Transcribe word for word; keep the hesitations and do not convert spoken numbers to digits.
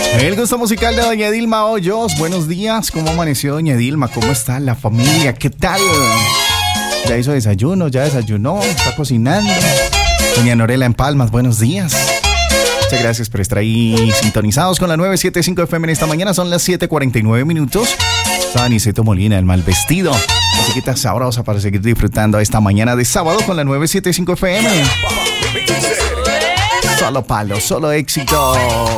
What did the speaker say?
El gusto musical de doña Edilma Hoyos. Buenos días, ¿cómo amaneció doña Edilma? ¿Cómo está la familia? ¿Qué tal? ¿Ya hizo desayuno? ¿Ya desayunó? ¿Está cocinando? Doña Norela en Palmas, buenos días. Muchas gracias por estar ahí sintonizados con la nueve setenta y cinco F M en esta mañana. Son las siete cuarenta y nueve minutos. Está Aniceto Molina, el mal vestido. Musiquita sabrosa para seguir disfrutando esta mañana de sábado con la nueve setenta y cinco F M. Solo palo, solo éxito.